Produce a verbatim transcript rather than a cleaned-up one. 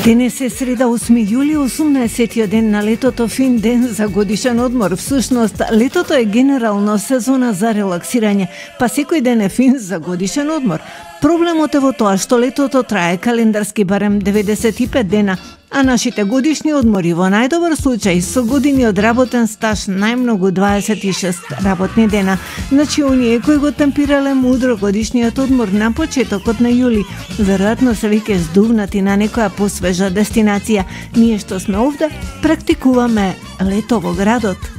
Денес е среда, осми јули, осумнаесеттиот ден на летото, фин ден за годишен одмор. Всушност, летото е генерално сезона за релаксирање, па секој ден е фин за годишен одмор. Проблемот е во тоа што летото трае календарски барем деветдесет и пет дена, а нашите годишни одмори во најдобар случај со години од работен стаж најмногу дваесет и шест работни дена. Значи, оние кои го темпирале мудро годишниот одмор на почетокот на јули, веројатно се веќе здувнати на некоја посвежа дестинација. Ние што сме овде, практикуваме лето во градот.